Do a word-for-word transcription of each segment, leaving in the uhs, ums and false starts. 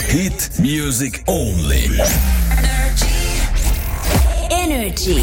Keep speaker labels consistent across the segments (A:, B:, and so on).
A: Hit music only.
B: Energy.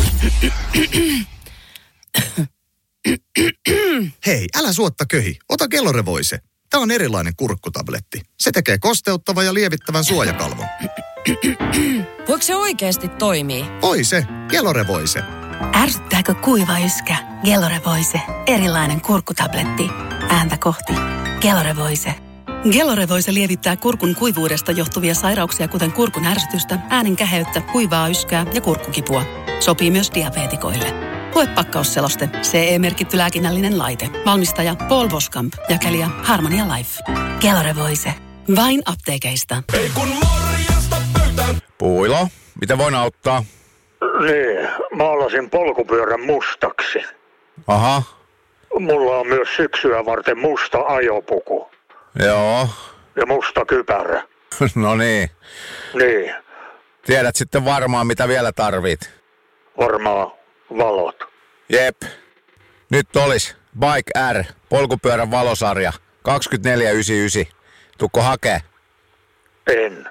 C: Hei, älä suotta köhi. Ota Kellorevoise. Tämä on erilainen kurkkutabletti. Se tekee kosteuttavan ja lievittävän suojakalvon.
D: Voiko se oikeasti toimii?
C: Voi se. Kellorevoise.
B: Ärsyttääkö kuiva yskä? Kellorevoise. Erilainen kurkkutabletti. Ääntä kohti. Kellorevoise. Kellorevoise lievittää kurkun kuivuudesta johtuvia sairauksia, kuten kurkun ärsytystä, äänen käheyttä, kuivaa yskää ja kurkkukipua. Sopii myös diabeetikoille. Lue pakkausseloste. C E-merkitty lääkinnällinen laite. Valmistaja Paul Boskamp. Jakelija Harmonia Life. Kellorevoise. Vain apteekeista.
A: Ei kun morjesta pöytään.
E: Puilo, miten voin auttaa?
F: Niin, maalasin polkupyörän mustaksi.
E: Aha.
F: Mulla on myös syksyä varten musta ajopuku.
E: Joo.
F: Ja musta kypärä.
E: No niin.
F: Niin,
E: Tiedät sitten varmaan, mitä vielä tarvit.
F: varmaan valot.
E: Jep. Nyt olis Bike R, polkupyörän valosarja, kaksikymmentäneljä yhdeksänkymmentäyhdeksän. Tukko hakee?
F: En.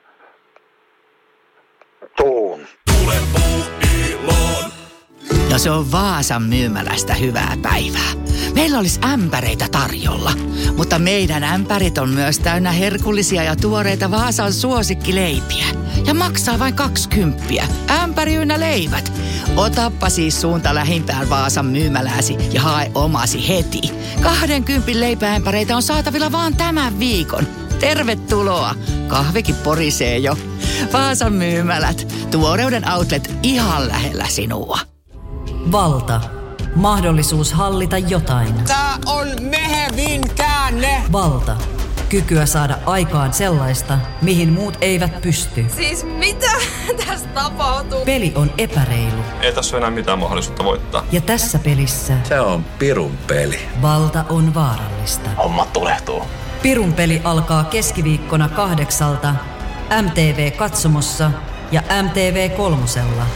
F: Tuun.
A: Tule puuiloon.
G: No se on Vaasan myymälästä hyvää päivää. Meillä olisi ämpäreitä tarjolla, mutta meidän ämpärit on myös täynnä herkullisia ja tuoreita Vaasan suosikkileipiä. Ja maksaa vain kaksikymppiä. Ämpäri ynnä leivät. Otappa siis suunta lähimpään Vaasan myymälääsi ja hae omasi heti. Kahdenkympin leipäämpäreitä on saatavilla vaan tämän viikon. Tervetuloa. Kahvikin porisee jo. Vaasan myymälät. Tuoreuden outlet ihan lähellä sinua.
H: Valta. Mahdollisuus hallita jotain.
I: Tää on mehevin käänne.
H: Valta. Kykyä saada aikaan sellaista, mihin muut eivät pysty.
D: Siis mitä tässä tapahtuu?
H: Peli on epäreilu.
J: Ei tässä ole enää mitään mahdollisuutta voittaa.
H: Ja tässä pelissä
A: Se on pirun peli.
H: valta on vaarallista.
J: Homma tulehtuu.
H: Pirun peli alkaa keskiviikkona kahdeksalta M T V-katsomossa ja M T V kolmosella.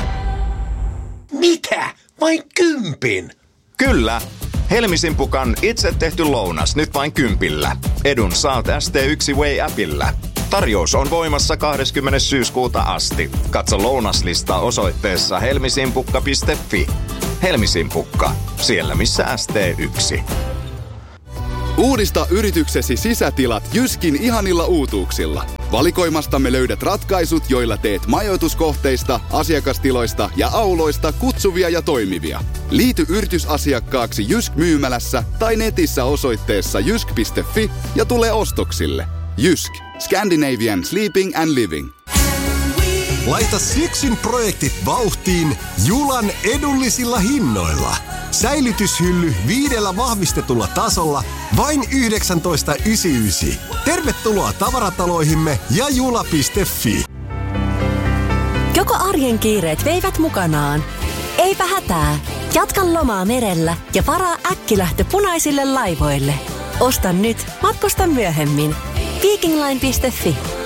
K: Mitä? Vain kympin?
E: Kyllä. Helmisimpukan itse tehty lounas nyt vain kympillä. Edun saat S T yksi Way-appillä. Tarjous on voimassa kahdeskymmenes syyskuuta asti. Katso lounaslista osoitteessa helmisimpukka piste fi. Helmisimpukka. Siellä missä S T yksi.
L: Uudista yrityksesi sisätilat Jyskin ihanilla uutuuksilla. Valikoimastamme löydät ratkaisut, joilla teet majoituskohteista, asiakastiloista ja auloista kutsuvia ja toimivia. Liity yritysasiakkaaksi Jysk myymälässä tai netissä osoitteessa jysk piste fi ja tule ostoksille. Jysk. Scandinavian Sleeping and Living.
K: Laita syksyn projektit vauhtiin Julan edullisilla hinnoilla. Säilytyshylly viidellä vahvistetulla tasolla vain yhdeksäntoista yhdeksänkymmentäyhdeksän. Tervetuloa tavarataloihimme ja jula piste fi.
B: Joko arjen kiireet veivät mukanaan? Eipä hätää. Jatka lomaa merellä ja varaa äkkilähtö punaisille laivoille. Osta nyt, matkusta myöhemmin. Vikingline piste fi.